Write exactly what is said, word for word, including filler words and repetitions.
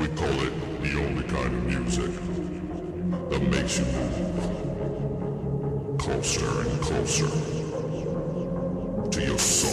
call it the only kind of music that makes you move closer and closer to your soul.